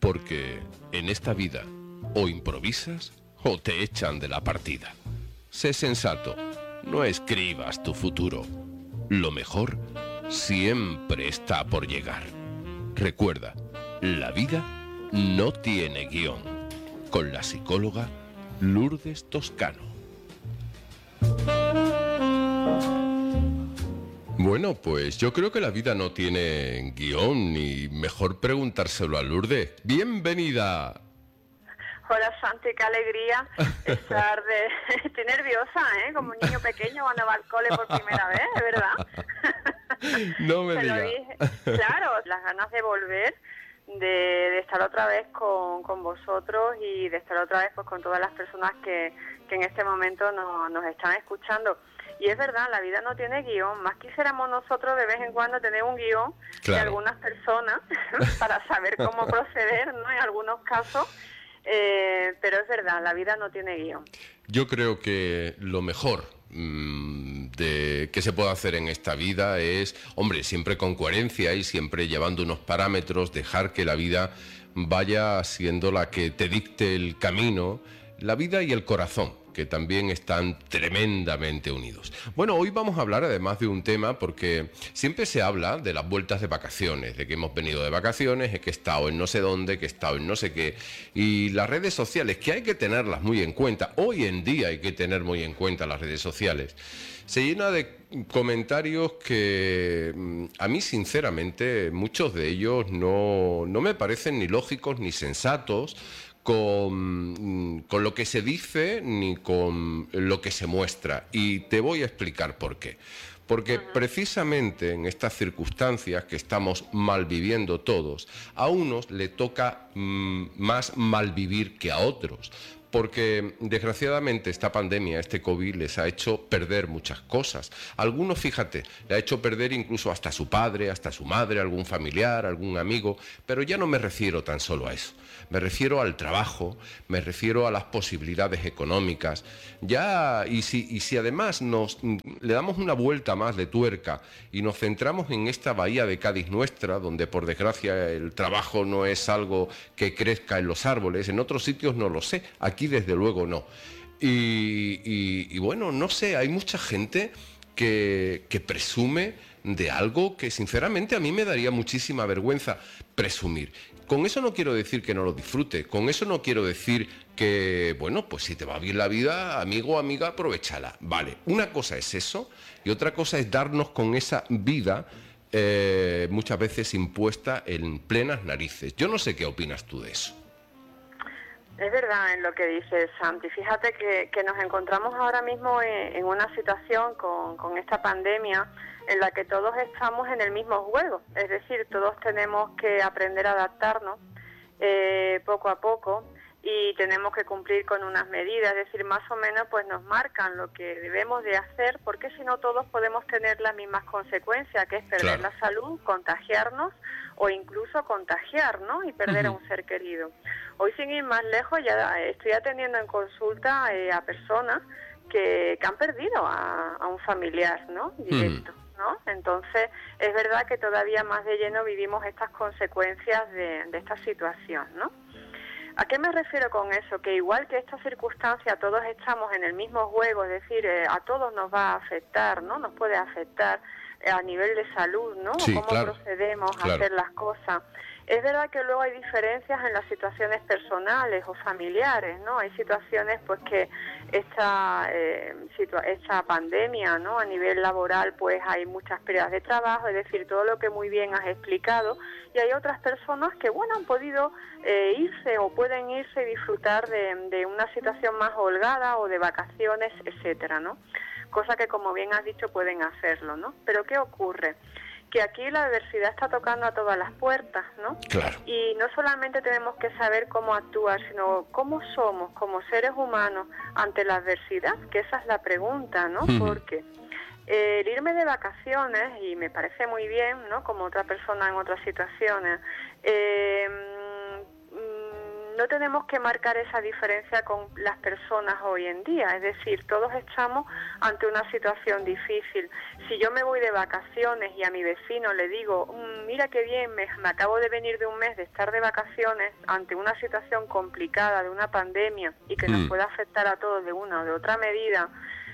Porque en esta vida o improvisas o te echan de la partida. Sé sensato, no escribas tu futuro. Lo mejor siempre está por llegar. Recuerda, la vida no tiene guión. Con la psicóloga Lourdes Toscano. Bueno, pues yo creo que la vida no tiene guión y mejor preguntárselo a Lourdes. ¡Bienvenida! Hola Santi, qué alegría estar de... Estoy nerviosa, ¿eh? Como un niño pequeño cuando va al cole por primera vez, ¿es verdad? No me Te lo digas. dije. Claro, las ganas de volver, de estar otra vez con vosotros y de estar otra vez pues con todas las personas que en este momento nos están escuchando. Y es verdad, la vida no tiene guión. Más quisiéramos nosotros de vez en cuando tener un guión de algunas personas para saber cómo proceder, ¿no? En algunos casos. Pero es verdad, la vida no tiene guión. Yo creo que lo mejor que se puede hacer en esta vida es, hombre, siempre con coherencia y siempre llevando unos parámetros, dejar que la vida vaya siendo la que te dicte el camino, la vida y el corazón, que también están tremendamente unidos. Bueno, hoy vamos a hablar además de un tema, porque siempre se habla de las vueltas de vacaciones, de que hemos venido de vacaciones, de que he estado en no sé dónde, que he estado en no sé qué, y las redes sociales, que hay que tenerlas muy en cuenta, hoy en día hay que tener muy en cuenta las redes sociales, se llena de comentarios que a mí sinceramente muchos de ellos no me parecen ni lógicos ni sensatos, con lo que se dice ni con lo que se muestra. Y te voy a explicar por qué. Porque precisamente en estas circunstancias que estamos malviviendo todos, a unos le toca más malvivir que a otros. Porque desgraciadamente esta pandemia, este COVID, les ha hecho perder muchas cosas. Algunos, fíjate, le ha hecho perder incluso hasta a su padre, hasta a su madre, algún familiar, algún amigo, pero ya no me refiero tan solo a eso. Me refiero al trabajo, me refiero a las posibilidades económicas. Y si además le damos una vuelta más de tuerca y nos centramos en esta bahía de Cádiz nuestra, donde por desgracia el trabajo no es algo que crezca en los árboles, en otros sitios no lo sé, aquí desde luego no. Y bueno, no sé, hay mucha gente que presume de algo que sinceramente a mí me daría muchísima vergüenza presumir. Con eso no quiero decir que no lo disfrute, con eso no quiero decir que, bueno, pues si te va bien la vida, amigo o amiga, aprovéchala. Vale, una cosa es eso y otra cosa es darnos con esa vida muchas veces impuesta en plenas narices. Yo no sé qué opinas tú de eso. Es verdad en lo que dices, Santi. Fíjate que nos encontramos ahora mismo en una situación con esta pandemia en la que todos estamos en el mismo juego. Es decir, todos tenemos que aprender a adaptarnos poco a poco y tenemos que cumplir con unas medidas. Es decir, más o menos pues nos marcan lo que debemos de hacer, porque si no todos podemos tener las mismas consecuencias, que es perder la salud, contagiarnos o incluso contagiar, ¿no? Y perder a un ser querido. Hoy, sin ir más lejos, ya estoy atendiendo en consulta a personas que han perdido a un familiar, ¿no? Directo, ¿no? Entonces, es verdad que todavía más de lleno vivimos estas consecuencias de esta situación, ¿no? ¿A qué me refiero con eso? Que igual que esta circunstancia todos estamos en el mismo juego, es decir, a todos nos va a afectar, ¿no? Nos puede afectar a nivel de salud, ¿no? Sí, cómo procedemos a hacer las cosas. Es verdad que luego hay diferencias en las situaciones personales o familiares, ¿no? Hay situaciones pues que esta pandemia, ¿no? A nivel laboral pues hay muchas pérdidas de trabajo, es decir, todo lo que muy bien has explicado, y hay otras personas que, bueno, han podido irse o pueden irse y disfrutar de una situación más holgada o de vacaciones, etcétera, ¿no? Cosa que, como bien has dicho, pueden hacerlo, ¿no? Pero ¿qué ocurre? Que aquí la adversidad está tocando a todas las puertas, ¿no? Claro. Y no solamente tenemos que saber cómo actuar, sino cómo somos como seres humanos ante la adversidad, que esa es la pregunta, ¿no? Porque el irme de vacaciones, y me parece muy bien, ¿no? Como otra persona en otras situaciones, no tenemos que marcar esa diferencia con las personas hoy en día, es decir, todos estamos ante una situación difícil. Si yo me voy de vacaciones y a mi vecino le digo, mira qué bien, me acabo de venir de un mes de estar de vacaciones ante una situación complicada de una pandemia y que nos puede afectar a todos de una o de otra medida,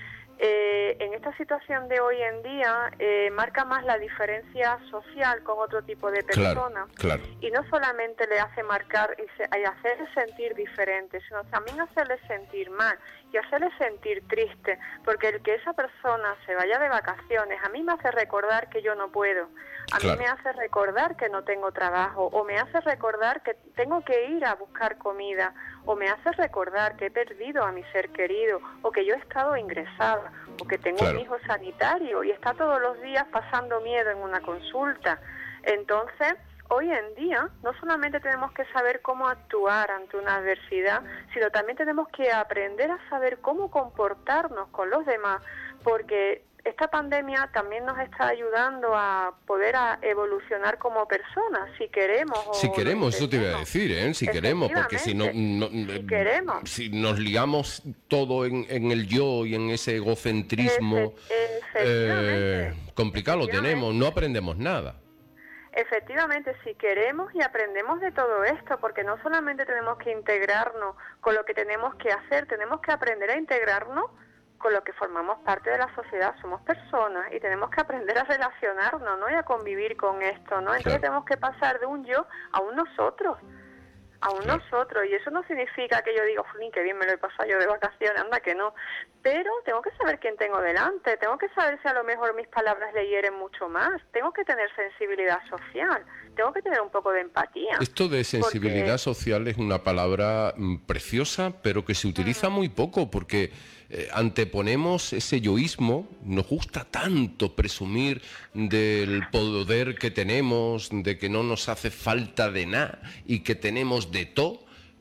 en esta situación de hoy en día marca más la diferencia social con otro tipo de personas, claro. Y no solamente le hace marcar y hacerle sentir diferente, sino también hacerle sentir mal y hacerle sentir triste, porque el que esa persona se vaya de vacaciones a mí me hace recordar que yo no puedo, a mí me hace recordar que no tengo trabajo, o me hace recordar que tengo que ir a buscar comida, o me hace recordar que he perdido a mi ser querido, o que yo he estado ingresada, o que tengo un hijo sanitario y está todos los días pasando miedo en una consulta. Entonces, hoy en día no solamente tenemos que saber cómo actuar ante una adversidad, sino también tenemos que aprender a saber cómo comportarnos con los demás, porque esta pandemia también nos está ayudando a poder evolucionar como personas, si queremos. Si queremos, eso te iba a decir, si queremos, porque si no, si queremos. Si nos ligamos todo en el yo y en ese egocentrismo, complicado lo tenemos, no aprendemos nada. Efectivamente, si queremos y aprendemos de todo esto, porque no solamente tenemos que integrarnos con lo que tenemos que hacer, tenemos que aprender a integrarnos con lo que formamos parte de la sociedad, somos personas y tenemos que aprender a relacionarnos, ¿no? Y a convivir con esto, ¿no? Entonces tenemos que pasar de un yo a un nosotros, nosotros, y eso no significa que yo diga, qué bien me lo he pasado yo de vacaciones, anda que no, pero tengo que saber quién tengo delante, tengo que saber si a lo mejor mis palabras le hieren mucho más, tengo que tener sensibilidad social, tengo que tener un poco de empatía. Esto de sensibilidad social es una palabra preciosa, pero que se utiliza muy poco, porque anteponemos ese yoísmo, nos gusta tanto presumir del poder que tenemos, de que no nos hace falta de nada y que tenemos de todo,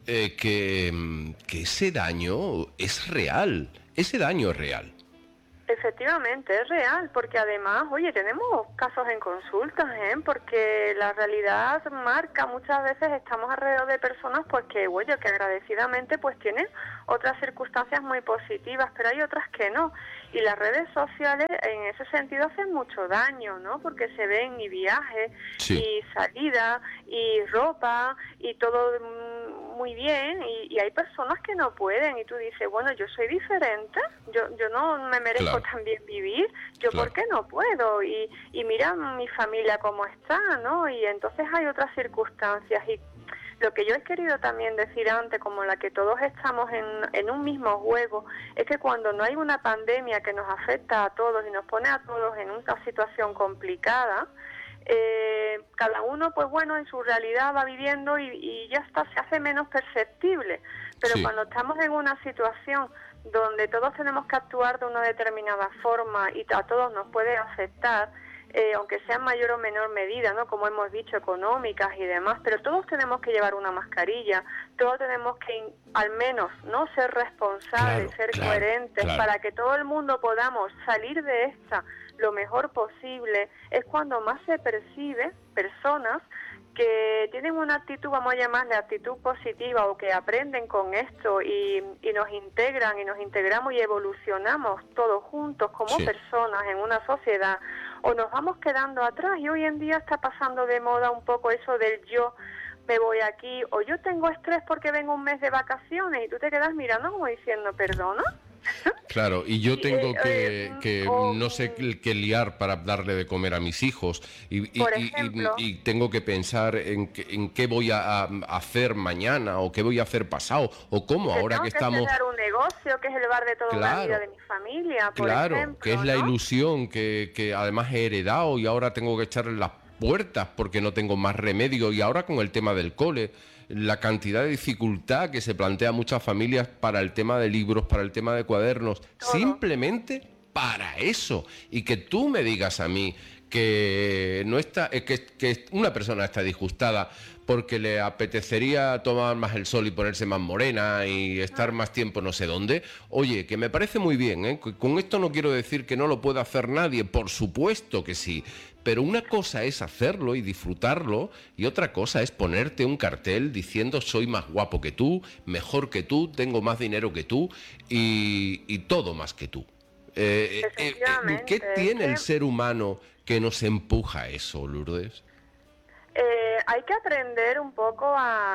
que ese daño es real, ese daño es real. Efectivamente, es real, porque además, oye, tenemos casos en consultas, porque la realidad marca, muchas veces estamos alrededor de personas pues que agradecidamente pues tienen otras circunstancias muy positivas, pero hay otras que no. Y las redes sociales en ese sentido hacen mucho daño, ¿no? Porque se ven y viajes, y salida, y ropa, y todo muy bien, y hay personas que no pueden, y tú dices, bueno, yo soy diferente, yo no me merezco también vivir, yo ¿por qué no puedo? Y mira mi familia cómo está, ¿no? Y entonces hay otras circunstancias, y lo que yo he querido también decir antes, como la que todos estamos en un mismo juego, es que cuando no hay una pandemia que nos afecta a todos y nos pone a todos en una situación complicada, cada uno, pues bueno, en su realidad va viviendo y ya está, se hace menos perceptible. Pero cuando estamos en una situación donde todos tenemos que actuar de una determinada forma y a todos nos puede afectar, aunque sea en mayor o menor medida, ¿no? Como hemos dicho, económicas y demás, pero todos tenemos que llevar una mascarilla, todos tenemos que al menos no ser responsables, ser coherentes, para que todo el mundo podamos salir de esta lo mejor posible. Es cuando más se percibe personas que tienen una actitud, vamos a llamarle actitud positiva, o que aprenden con esto y nos integran y nos integramos y evolucionamos todos juntos como personas en una sociedad, o nos vamos quedando atrás. Y hoy en día está pasando de moda un poco eso del yo me voy aquí, o yo tengo estrés porque vengo un mes de vacaciones, y tú te quedas mirando como diciendo, ¿perdona? Claro, y yo tengo que no sé qué liar para darle de comer a mis hijos y tengo que pensar en qué voy a hacer mañana, o qué voy a hacer pasado, o cómo ahora que estamos... Tengo que un negocio que es el bar de toda la vida de mi familia, por ejemplo, que es la ilusión que además he heredado, y ahora tengo que echarle las puertas porque no tengo más remedio. Y ahora con el tema del cole, la cantidad de dificultad que se plantea a muchas familias para el tema de libros, para el tema de cuadernos, simplemente para eso. Y que tú me digas a mí que no está, que una persona está disgustada porque le apetecería tomar más el sol y ponerse más morena y estar más tiempo no sé dónde. Oye, que me parece muy bien, ¿eh? Con esto no quiero decir que no lo pueda hacer nadie, por supuesto que sí, pero una cosa es hacerlo y disfrutarlo y otra cosa es ponerte un cartel diciendo soy más guapo que tú, mejor que tú, tengo más dinero que tú y todo más que tú. ¿Qué tiene el ser humano que nos empuja a eso, Lourdes? Hay que aprender un poco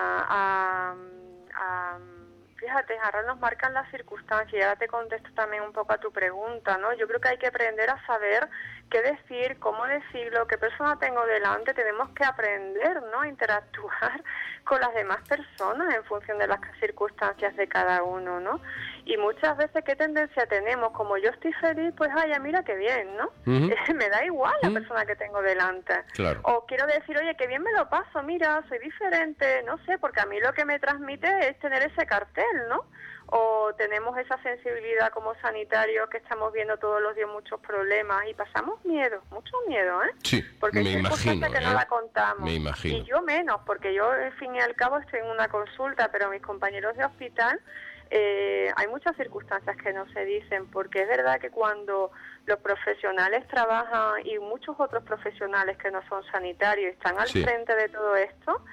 fíjate, ahora nos marcan las circunstancias y ahora te contesto también un poco a tu pregunta, ¿no? Yo creo que hay que aprender a saber qué decir, cómo decirlo, qué persona tengo delante. Tenemos que aprender, ¿no?, a interactuar con las demás personas en función de las circunstancias de cada uno, ¿no? Y muchas veces, ¿qué tendencia tenemos? Como yo estoy feliz, pues, ay, mira qué bien, ¿no? Me da igual la persona que tengo delante. Claro. O quiero decir, oye, qué bien me lo paso, mira, soy diferente, no sé, porque a mí lo que me transmite es tener ese cartel, ¿no? O tenemos esa sensibilidad como sanitarios que estamos viendo todos los días muchos problemas y pasamos miedo, mucho miedo, ¿eh? Sí, porque me imagino, que no la contamos. Me imagino. Y yo menos, porque yo, al fin y al cabo, estoy en una consulta, pero mis compañeros de hospital, hay muchas circunstancias que no se dicen, porque es verdad que cuando los profesionales trabajan y muchos otros profesionales que no son sanitarios están al frente de todo esto,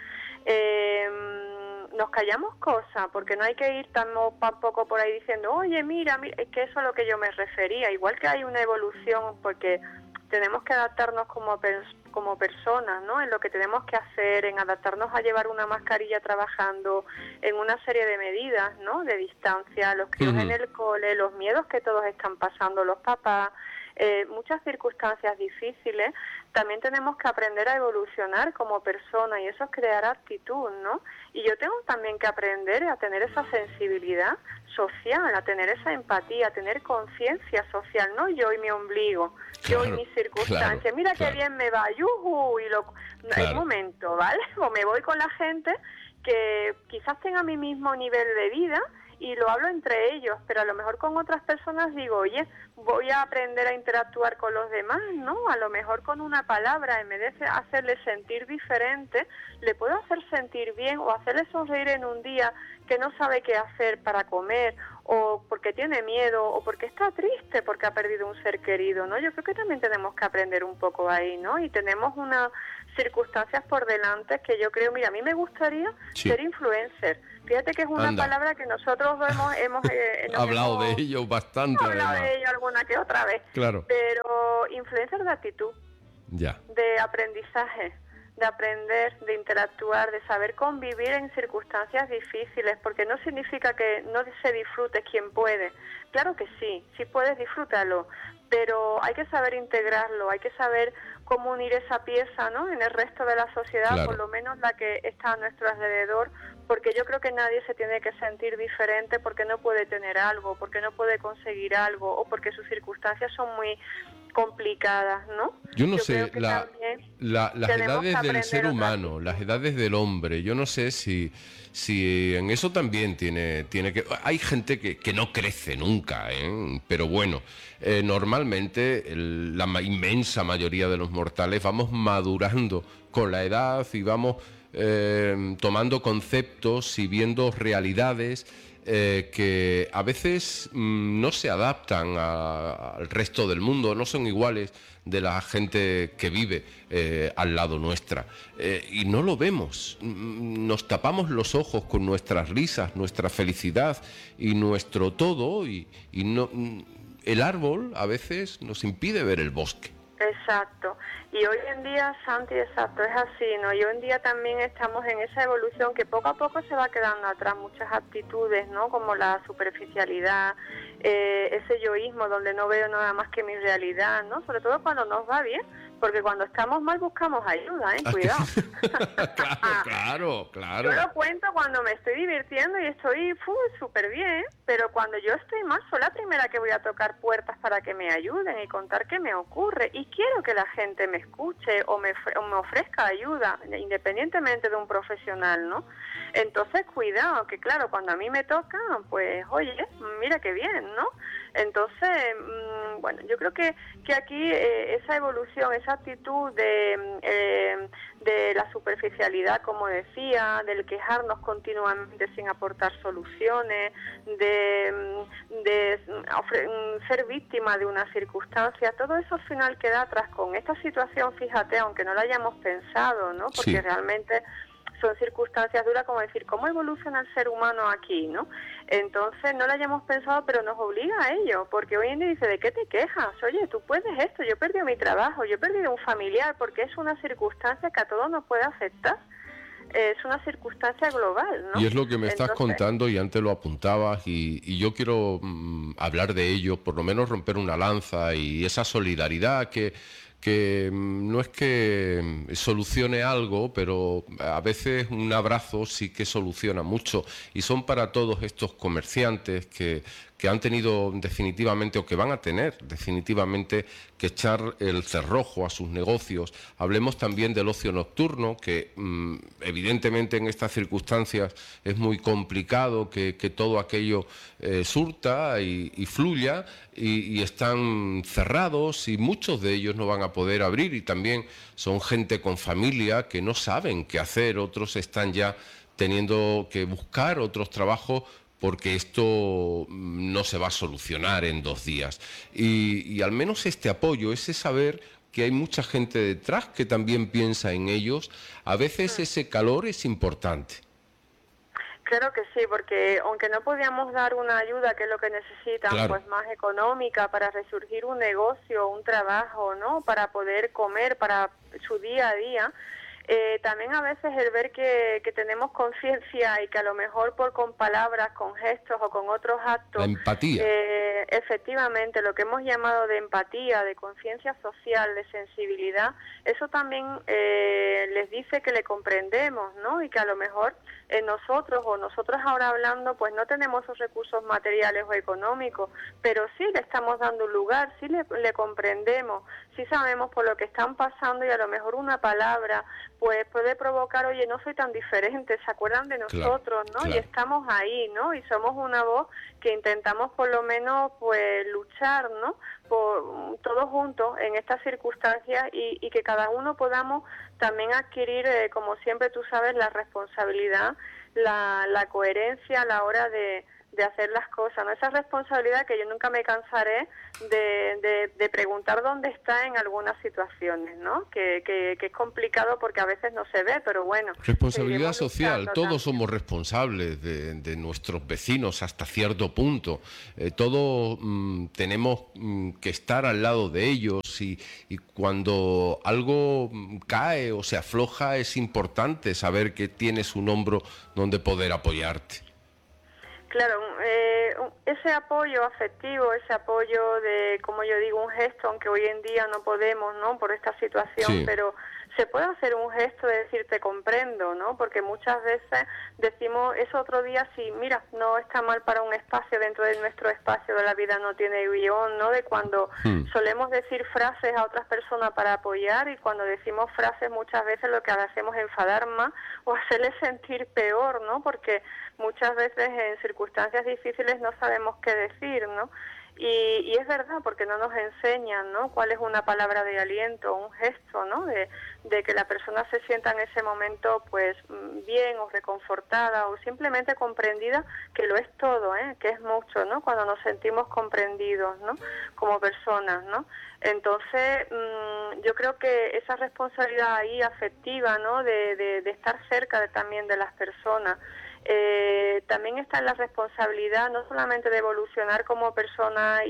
nos callamos cosas, porque no hay que ir tampoco por ahí diciendo, oye, mira, es que eso es a lo que yo me refería. Igual que hay una evolución, porque tenemos que adaptarnos como personas, ¿no? En lo que tenemos que hacer, en adaptarnos a llevar una mascarilla trabajando, en una serie de medidas, ¿no?, de distancia, los críos en el cole, los miedos que todos están pasando los papás, muchas circunstancias difíciles. También tenemos que aprender a evolucionar como persona y eso es crear actitud, ¿no? Y yo tengo también que aprender a tener esa sensibilidad social, a tener esa empatía, a tener conciencia social, no yo y mi ombligo, yo y mis circunstancias. Mira qué bien me va, yujú, el momento, ¿vale? O me voy con la gente que quizás tenga mi mismo nivel de vida y lo hablo entre ellos, pero a lo mejor con otras personas digo, oye, voy a aprender a interactuar con los demás, ¿no? A lo mejor con una palabra, en vez de hacerle sentir diferente, le puedo hacer sentir bien o hacerle sonreír en un día que no sabe qué hacer para comer, o porque tiene miedo, o porque está triste porque ha perdido un ser querido, ¿no? Yo creo que también tenemos que aprender un poco ahí, ¿no? Y tenemos unas circunstancias por delante que yo creo, mira, a mí me gustaría ser influencer. Fíjate que es una palabra que nosotros hemos hablado de ello bastante. Hablado de ello alguna que otra vez. Claro. Pero influencer de actitud, de aprendizaje, de aprender, de interactuar, de saber convivir en circunstancias difíciles, porque no significa que no se disfrute quien puede. Claro que sí puedes, disfrútalo, pero hay que saber integrarlo, hay que saber cómo unir esa pieza, ¿no?, en el resto de la sociedad, por lo menos la que está a nuestro alrededor, porque yo creo que nadie se tiene que sentir diferente porque no puede tener algo, porque no puede conseguir algo o porque sus circunstancias son muy complicadas, ¿no? Yo no sé, las edades del ser humano, las edades del hombre, yo no sé si en eso también tiene que... Hay gente que no crece nunca, pero bueno, normalmente la inmensa mayoría de los mortales vamos madurando con la edad y vamos tomando conceptos y viendo realidades que a veces no se adaptan al resto del mundo, no son iguales de la gente que vive al lado nuestra. Y no lo vemos, nos tapamos los ojos con nuestras risas, nuestra felicidad y nuestro todo, y no, el árbol a veces nos impide ver el bosque. Exacto. Y hoy en día, Santi, exacto, es así, ¿no? Y hoy en día también estamos en esa evolución que poco a poco se va quedando atrás muchas actitudes, ¿no? Como la superficialidad, ese yoísmo donde no veo nada más que mi realidad, ¿no? Sobre todo cuando nos va bien, porque cuando estamos mal buscamos ayuda, cuidado. Claro. Yo lo cuento cuando me estoy divirtiendo y estoy súper bien, pero cuando yo estoy mal soy la primera que voy a tocar puertas para que me ayuden y contar qué me ocurre, y quiero que la gente me escuche o me ofrezca ayuda, independientemente de un profesional, ¿no? Entonces, cuidado, que claro, cuando a mí me toca, pues, oye, mira qué bien, ¿no? Entonces, bueno, yo creo que aquí esa evolución, esa esa actitud de la superficialidad, como decía, del quejarnos continuamente sin aportar soluciones, de ser víctima de una circunstancia, todo eso al final queda atrás. Con esta situación, fíjate, aunque no la hayamos pensado, ¿no? Porque Sí. realmente son circunstancias duras, como decir, ¿cómo evoluciona el ser humano aquí, no? Entonces no lo hayamos pensado, pero nos obliga a ello, porque hoy en día dice, ¿de qué te quejas? Oye, tú puedes esto, yo he perdido mi trabajo, yo he perdido un familiar, porque es una circunstancia que a todos nos puede afectar, es una circunstancia global, ¿no? Y es lo que me estás Entonces, contando y antes lo apuntabas y yo quiero hablar de ello, por lo menos romper una lanza y esa solidaridad que no es que solucione algo, pero a veces un abrazo sí que soluciona mucho y son para todos estos comerciantes que han tenido definitivamente o que van a tener definitivamente que echar el cerrojo a sus negocios. Hablemos también del ocio nocturno, que evidentemente en estas circunstancias es muy complicado que todo aquello surta y fluya y están cerrados y muchos de ellos no van a poder abrir y también son gente con familia que no saben qué hacer, otros están ya teniendo que buscar otros trabajos porque esto no se va a solucionar en 2 días. Y al menos este apoyo, ese saber que hay mucha gente detrás que también piensa en ellos, a veces ese calor es importante. claro que sí, porque aunque no podíamos dar una ayuda, que es lo que necesitan, Claro, pues más económica para resurgir un negocio, un trabajo, ¿no? Para poder comer, para su día a día. También a veces el ver que tenemos conciencia y que a lo mejor con palabras, con gestos o con otros la actos, empatía, efectivamente lo que hemos llamado de empatía, de conciencia social, de sensibilidad, eso también les dice que le comprendemos, ¿no? Y que a lo mejor nosotros o nosotras ahora hablando, pues no tenemos esos recursos materiales o económicos, pero sí le estamos dando un lugar, sí le comprendemos, sí sabemos por lo que están pasando y a lo mejor una palabra pues puede provocar, oye, no soy tan diferente, se acuerdan de claro, nosotros, ¿no? Y claro. estamos ahí, ¿no? Y somos una voz que intentamos por lo menos pues luchar, ¿no? Por todos juntos en estas circunstancias y que cada uno podamos también adquirir, como siempre tú sabes, la responsabilidad, la coherencia a la hora de hacer las cosas, ¿no? Esa responsabilidad que yo nunca me cansaré de preguntar dónde está en algunas situaciones, ¿no? Que es complicado porque a veces no se ve, pero bueno, Responsabilidad seguiremos social, luchando todos también. somos responsables de nuestros vecinos hasta cierto punto. Todos tenemos que estar al lado de ellos y cuando algo cae o se afloja es importante saber que tienes un hombro donde poder apoyarte. Claro, ese apoyo afectivo, ese apoyo de, como yo digo, un gesto, aunque hoy en día no podemos, ¿no? Por esta situación, Sí, pero se puede hacer un gesto de decir te comprendo, ¿no? Porque muchas veces decimos eso otro día, sí, mira, no está mal para un espacio, dentro de nuestro espacio de la vida no tiene guión, ¿no? De cuando solemos decir frases a otras personas para apoyar y cuando decimos frases muchas veces lo que hacemos es enfadar más o hacerles sentir peor, ¿no? Porque muchas veces en circunstancias difíciles no sabemos qué decir, ¿no? Y es verdad, porque no nos enseñan, ¿no? Cuál es una palabra de aliento, un gesto, ¿no? De que la persona se sienta en ese momento, pues, bien o reconfortada o simplemente comprendida, que lo es todo, ¿eh? Que es mucho, ¿no? Cuando nos sentimos comprendidos, ¿no? Como personas, ¿no? Entonces, yo creo que esa responsabilidad ahí afectiva, ¿no? De estar cerca también de las personas, también está en la responsabilidad no solamente de evolucionar como persona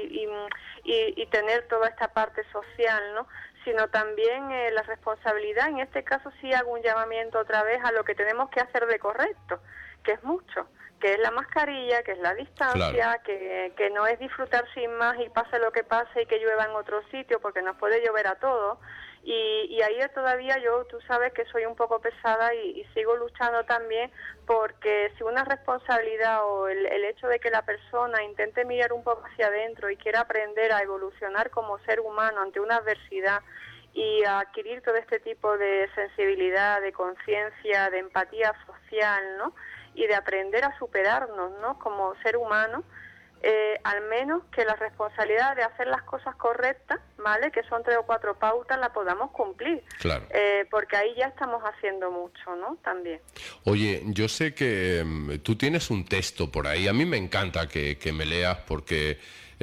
y tener toda esta parte social, ¿no? Sino también la responsabilidad, en este caso sí hago un llamamiento otra vez a lo que tenemos que hacer de correcto, que es mucho, que es la mascarilla, que es la claro. distancia, que no es disfrutar sin más y pase lo que pase y que llueva en otro sitio, porque nos puede llover a todos. Y ahí todavía yo, tú sabes que soy un poco pesada y sigo luchando también porque si una responsabilidad o el hecho de que la persona intente mirar un poco hacia adentro y quiera aprender a evolucionar como ser humano ante una adversidad y a adquirir todo este tipo de sensibilidad, de conciencia, de empatía social, ¿no? Y de aprender a superarnos, ¿no? Como ser humano, al menos que la responsabilidad de hacer las cosas correctas, ¿vale?, que son 3 o 4 pautas, la podamos cumplir. Claro. Porque ahí ya estamos haciendo mucho, ¿no?, también. Oye, yo sé que tú tienes un texto por ahí. A mí me encanta que me leas porque...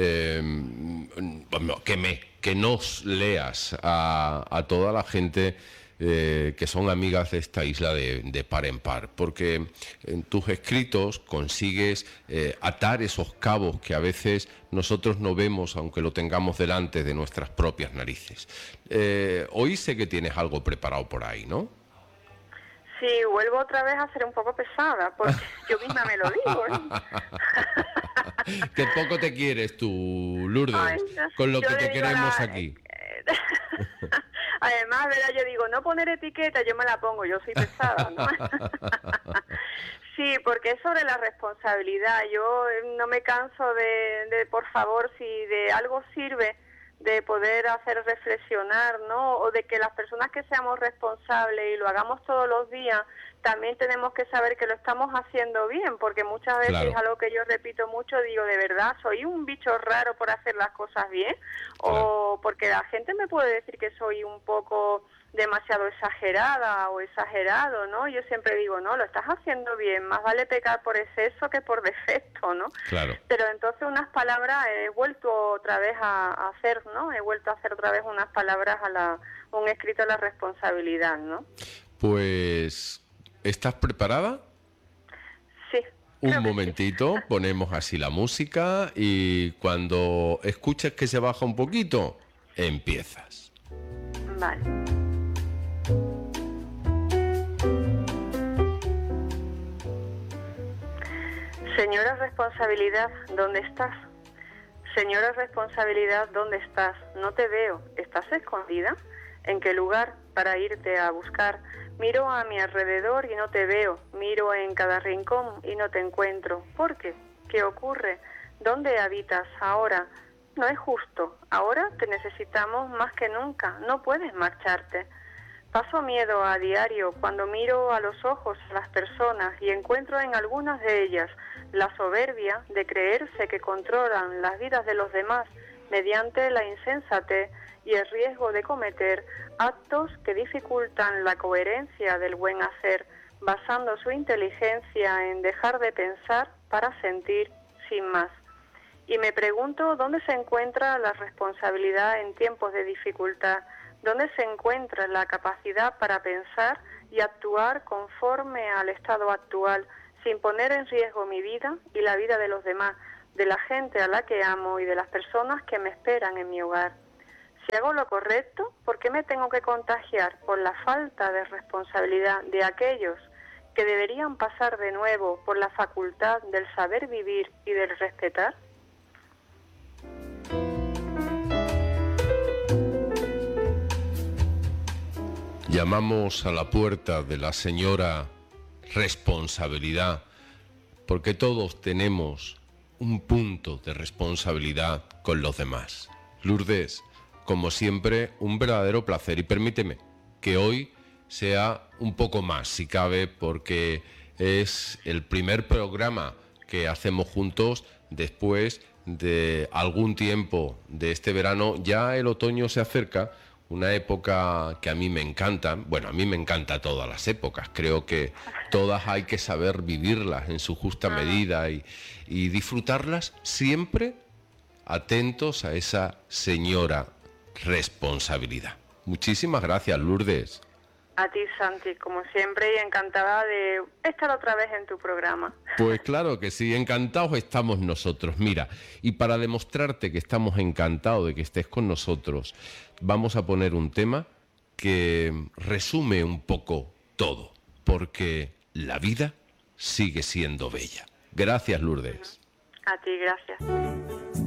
que nos leas a toda la gente que son amigas de esta isla de par en par, porque en tus escritos consigues atar esos cabos que a veces nosotros no vemos, aunque lo tengamos delante de nuestras propias narices. Hoy sé que tienes algo preparado por ahí, ¿no? Sí, vuelvo otra vez a ser un poco pesada, porque yo misma me lo digo, ¿no? Que poco te quieres tú, Lourdes, ay, con lo que te queremos aquí. Además, ¿verdad? Yo digo, no poner etiqueta, yo me la pongo, yo soy pesada, ¿no? Sí, porque es sobre la responsabilidad. Yo no me canso de por favor, si de algo sirve, de poder hacer reflexionar, ¿no? O de que las personas que seamos responsables y lo hagamos todos los días, también tenemos que saber que lo estamos haciendo bien, porque muchas veces, claro, algo que yo repito mucho, digo, ¿de verdad soy un bicho raro por hacer las cosas bien? Claro. O porque la gente me puede decir que soy un poco demasiado exagerada o exagerado, ¿no? Yo siempre digo, no, lo estás haciendo bien, más vale pecar por exceso que por defecto, ¿no? Claro. Pero entonces unas palabras he vuelto otra vez a hacer, ¿no? He vuelto a hacer otra vez unas palabras un escrito a la responsabilidad, ¿no? Pues, ¿estás preparada? Sí. Un momentito, sí. Ponemos así la música y cuando escuches que se baja un poquito, empiezas. Vale. Señora responsabilidad, ¿dónde estás? Señora responsabilidad, ¿dónde estás? No te veo. ¿Estás escondida? ¿En qué lugar para irte a buscar? Miro a mi alrededor y no te veo. Miro en cada rincón y no te encuentro. ¿Por qué? ¿Qué ocurre? ¿Dónde habitas ahora? No es justo. Ahora te necesitamos más que nunca. No puedes marcharte. Paso miedo a diario cuando miro a los ojos a las personas y encuentro en algunas de ellas la soberbia de creerse que controlan las vidas de los demás mediante la insensatez y el riesgo de cometer actos que dificultan la coherencia del buen hacer, basando su inteligencia en dejar de pensar para sentir sin más. Y me pregunto dónde se encuentra la responsabilidad en tiempos de dificultad, dónde se encuentra la capacidad para pensar y actuar conforme al estado actual, sin poner en riesgo mi vida y la vida de los demás, de la gente a la que amo y de las personas que me esperan en mi hogar. Si hago lo correcto, ¿por qué me tengo que contagiar por la falta de responsabilidad de aquellos que deberían pasar de nuevo por la facultad del saber vivir y del respetar? Llamamos a la puerta de la señora responsabilidad, porque todos tenemos un punto de responsabilidad con los demás. Lourdes, como siempre, un verdadero placer y permíteme que hoy sea un poco más, si cabe, porque es el primer programa que hacemos juntos después de algún tiempo de este verano. Ya el otoño se acerca, una época que a mí me encanta. Bueno, a mí me encanta todas las épocas. Creo que todas hay que saber vivirlas en su justa medida y disfrutarlas siempre atentos a esa señora responsabilidad. Muchísimas gracias, Lourdes. A ti, Santi, como siempre, y encantada de estar otra vez en tu programa. Pues claro que sí, encantados estamos nosotros. Mira, y para demostrarte que estamos encantados de que estés con nosotros, vamos a poner un tema que resume un poco todo, porque la vida sigue siendo bella. Gracias, Lourdes. A ti, gracias.